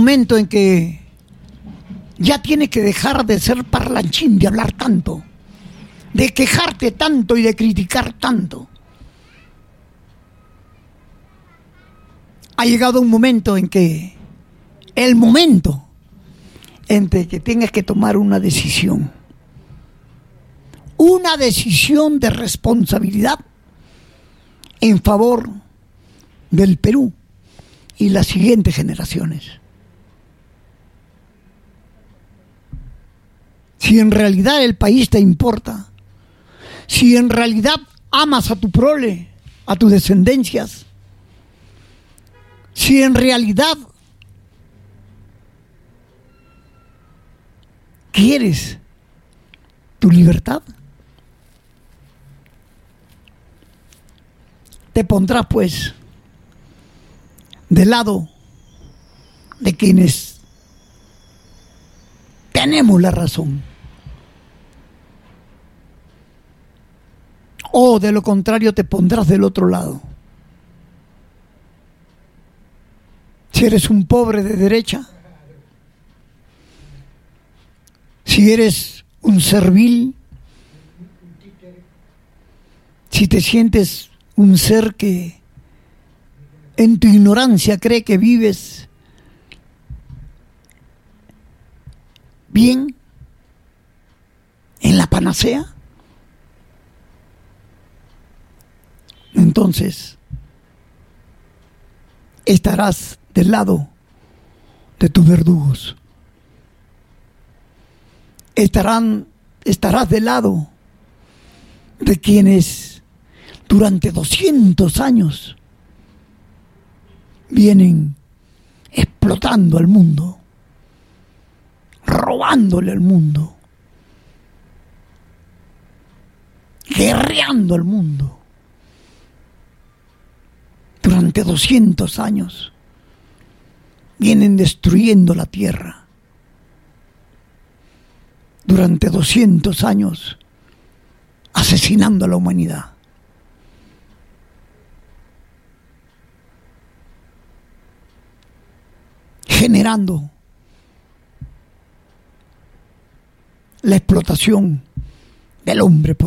Momento en que ya tienes que dejar de ser parlanchín, de hablar tanto, de quejarte tanto y de criticar tanto. Ha llegado un momento en que tengas que tomar una decisión de responsabilidad en favor del Perú y las siguientes generaciones. Si en realidad el país te importa, si en realidad amas a tu prole, a tus descendencias, si en realidad quieres tu libertad, te pondrás pues del lado de quienes tenemos la razón. O de lo contrario te pondrás del otro lado. Si eres un pobre de derecha, si eres un servil, si te sientes un ser que en tu ignorancia cree que vives bien en la panacea, entonces estarás del lado de tus verdugos. Estarás del lado de quienes durante 200 años vienen explotando al mundo, robándole al mundo, guerreando al mundo. Durante 200 años vienen destruyendo la tierra. Durante 200 años asesinando a la humanidad. Generando la explotación del hombre por